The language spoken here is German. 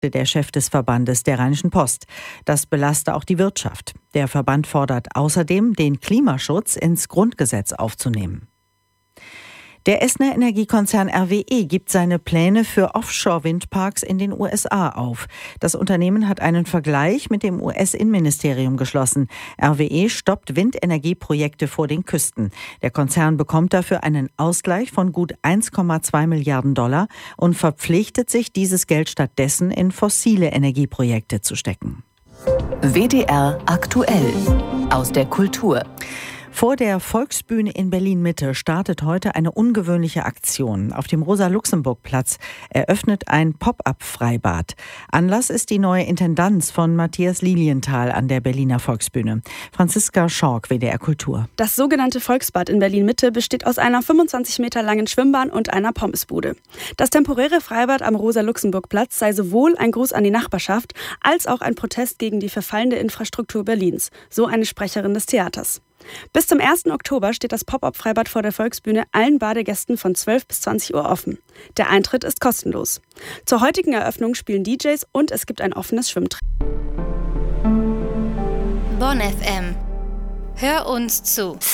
der Chef des Verbandes der Rheinischen Post. Das belaste auch die Wirtschaft. Der Verband fordert außerdem, den Klimaschutz ins Grundgesetz aufzunehmen. Der Essener Energiekonzern RWE gibt seine Pläne für Offshore-Windparks in den USA auf. Das Unternehmen hat einen Vergleich mit dem US-Innenministerium geschlossen. RWE stoppt Windenergieprojekte vor den Küsten. Der Konzern bekommt dafür einen Ausgleich von gut 1,2 Milliarden Dollar und verpflichtet sich, dieses Geld stattdessen in fossile Energieprojekte zu stecken. WDR aktuell aus der Kultur. Vor der Volksbühne in Berlin-Mitte startet heute eine ungewöhnliche Aktion. Auf dem Rosa-Luxemburg-Platz eröffnet ein Pop-up-Freibad. Anlass ist die neue Intendanz von Matthias Lilienthal an der Berliner Volksbühne. Franziska Schork, WDR Kultur. Das sogenannte Volksbad in Berlin-Mitte besteht aus einer 25 Meter langen Schwimmbahn und einer Pommesbude. Das temporäre Freibad am Rosa-Luxemburg-Platz sei sowohl ein Gruß an die Nachbarschaft als auch ein Protest gegen die verfallende Infrastruktur Berlins, so eine Sprecherin des Theaters. Bis zum 1. Oktober steht das Pop-up-Freibad vor der Volksbühne allen Badegästen von 12 bis 20 Uhr offen. Der Eintritt ist kostenlos. Zur heutigen Eröffnung spielen DJs und es gibt ein offenes Schwimmtraining. Bonn FM. Hör uns zu.